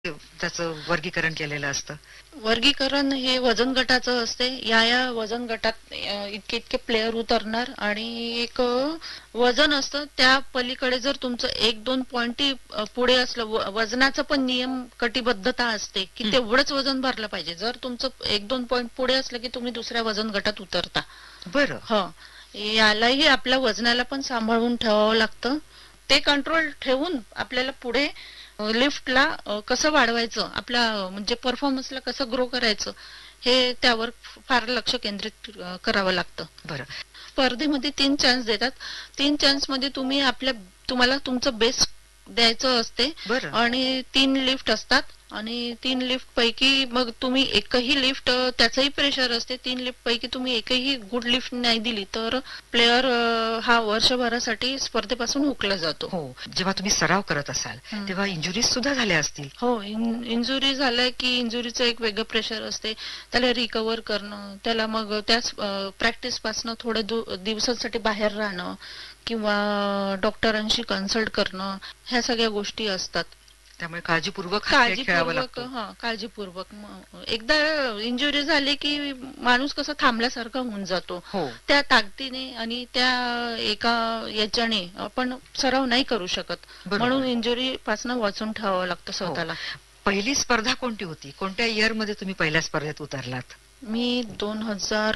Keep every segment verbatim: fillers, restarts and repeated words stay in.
त्याचं वर्गीकरण केलेलं असतं? वर्गीकरण हे वजन गटाचं असते. या या वजन गटात अ, इतके इतके प्लेयर उतरणार आणि एक अ, वजन असतं. त्या पलीकडे जर तुमचं एक दोन पॉइंट पुढे असलं, व- वजनाचं पण नियम कटिबद्धता असते की हं. तेवढंच वजन भरलं पाहिजे. जर तुमचं एक दोन पॉइंट पुढे असलं की तुम्ही दुसऱ्या वजन गटात उतरता. बरं. हो, यालाही आपल्या वजनाला पण सांभाळून ठेवावं लागतं. ते कंट्रोल ठेवून आपल्याला पुढे लिफ्टला कसं वाढवायचं, आपल्या अ, म्हणजे परफॉर्मन्सला कसं ग्रो करायचं, हे त्यावर फार लक्ष केंद्रित अ, करावं लागतं. बरं. स्पर्धेमध्ये तीन चान्स देतात. तीन चान्स मध्ये तुम्ही आपल्या तुम्हाला तुमचं बेस्ट द्यायचं असते बरं. आणि तीन लिफ्ट असतात आणि तीन लिफ्ट पैकी मग तुम्ही एकही लिफ्ट, त्याचंही प्रेशर असते. तीन लिफ्ट पैकी तुम्ही एकही गुड लिफ्ट नाही दिली तर प्लेयर हा वर्षभरासाठी स्पर्धेपासून हुकला जातो. हो, जेव्हा तुम्ही सराव करत असाल हं. तेव्हा इंजुरीज सुद्धा झाल्या असतील? हो, इंजुरी झालं की इंजुरीचं एक वेगळं प्रेशर असते. त्याला रिकवर करणं, त्याला मग त्याच प्रॅक्टिस पासनं थोड्या दु- दिवसांसाठी बाहेर राहणं किंवा डॉक्टरांशी कन्सल्ट करणं, ह्या सगळ्या गोष्टी असतात. त्यामुळे काळजीपूर्वक हा खेळ खेळावा काळजीपूर्वक, लागतो. हा काळजीपूर्वक. म- एकदा इंजुरी झाली की माणूस कसा थांबल्यासारखा होऊन जातो. हो. त्या ताकदीने आणि त्या एका याच्याने आपण सराव नाही करू शकत. बरोबर. म्हणून इंजुरी पासून वाचून ठेवावं लागतं हो. स्वतःला. पहिली स्पर्धा कोणती होती? कोणत्या इयर मध्ये तुम्ही पहिल्या स्पर्धेत उतरलात? मी दोन हजार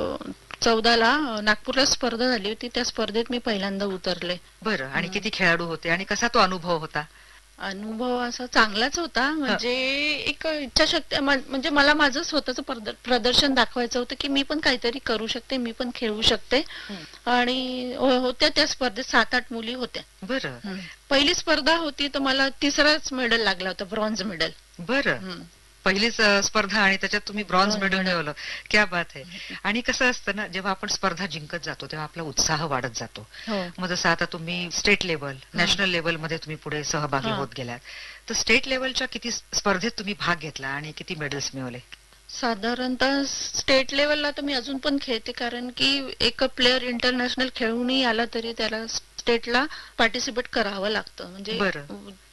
चौदाला नागपूरला स्पर्धा झाली होती. त्या स्पर्धेत मी पहिल्यांदा उतरले. बरं. आणि हं. किती खेळाडू होते आणि कसा तो अनुभव होता? अनुभव असा चांगलाच होता. हं. म्हणजे एक इच्छाशक्ती, म- म्हणजे मला माझं स्वतःचं प्रद- प्रदर्शन दाखवायचं होतं की मी पण काहीतरी करू शकते, मी पण खेळू शकते. हं. आणि हो- होत्या त्या स्पर्धेत सात आठ मुली होत्या. बरं. हं. पहिली स्पर्धा होती तर मला तिसराच मेडल लागला होता, ब्रॉन्झ मेडल. बरं. हं. पहिलीच अ, स्पर्धा आणि त्याच्यात तुम्ही ब्रॉन्झ ब्रॉन्झ मेडल मेडल. मिळवलं. क्या बात आहे. आणि कसं असतं ना, जेव्हा आपण स्पर्धा जिंकत जातो तेव्हा आपला उत्साह वाढत जातो. हो. मग जसं आता तुम्ही स्टेट लेवल, नॅशनल लेवल मध्ये तुम्ही पुढे सहभागी हा. होत गेलात, तर स्टेट लेवलच्या किती स्पर्धेत तुम्ही भाग घेतला आणि किती मेडल्स मिळवले? साधारणतः स्टेट लेवलला तर मी अजून पण खेळते, कारण की एक प्लेअर इंटरनॅशनल खेळूनही आला तरी त्याला स्टेटला पार्टिसिपेट करावं लागतं. म्हणजे बरं.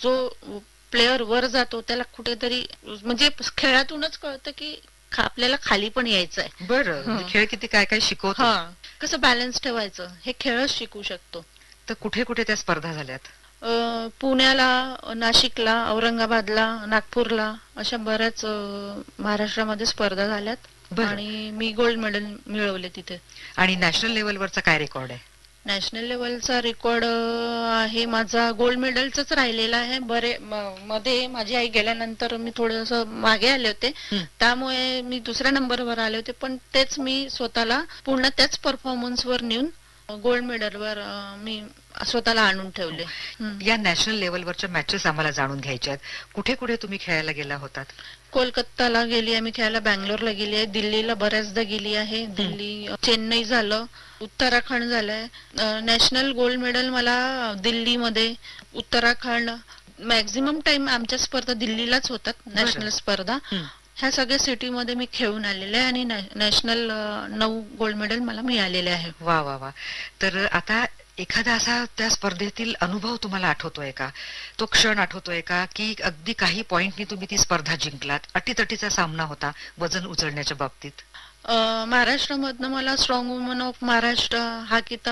जो प्लेअर वर जातो त्याला कुठेतरी म्हणजे खेळातूनच कळतं की खा- आपल्याला खाली पण यायचं आहे. बरं. म्हणजे हं. खेळ किती काय काय शिकवतो. हा, कसं बॅलन्स ठेवायचं हे खेळच शिकू शकतो. तर कुठे कुठे त्या स्पर्धा झाल्यात? अ, पुण्याला, नाशिकला, औरंगाबादला, नागपूरला अशा बऱ्याच अ, महाराष्ट्रामध्ये स्पर्धा झाल्यात. बरं. आणि मी गोल्ड मेडल मिळवले तिथे. आणि नॅशनल लेवलवरचा काय रेकॉर्ड आहे? नॅशनल लेवलचा रेकॉर्ड आहे माझा गोल्ड मेडलचाच राहिलेला आहे. बरे म- मध्ये माझी आई गेल्यानंतर मी थोडस मागे आले होते, हं. त्यामुळे मी दुसऱ्या नंबरवर आले होते. पण तेच मी स्वतःला पूर्ण त्याच परफॉर्मन्सवर नेऊन गोल्ड मेडलवर मी स्वतःला आणून ठेवले. हं. या नॅशनल लेवलवरच्या मॅचेस आम्हाला जाणून घ्यायच्या आहेत. कुठे कुठे तुम्ही खेळायला गेला होतात? कोलकाताला गेली आहे मी खेळायला, बँगलोरला गेली आहे, दिल्लीला बऱ्याचदा गेली आहे. दिल्ली, चेन्नई झालं, उत्तराखंड झालंय. नॅशनल गोल्ड मेडल मला दिल्लीमध्ये, उत्तराखंड, मॅक्झिमम टाइम आमच्या स्पर्धा दिल्लीलाच होतात, नॅशनल स्पर्धा. हं. ह्या सगळ्या सिटीमध्ये मी खेळून आलेले आहे आणि नॅ- नॅशनल अ, नऊ गोल्ड मेडल मला मिळालेले आहे. वा वा वा. तर आता एखादा असा त्या स्पर्धेतील अनुभव तुम्हाला आठवतोय का? तो क्षण आठवतोय का, की अगदी काही पॉइंटनी तुम्ही ती स्पर्धा जिंकलात, अटीतटीचा सामना होता वजन उचलण्याच्या बाबतीत? अ, महाराष्ट्रामधनं मला स्ट्रॉंग वुमन ऑफ महाराष्ट्र हा किताब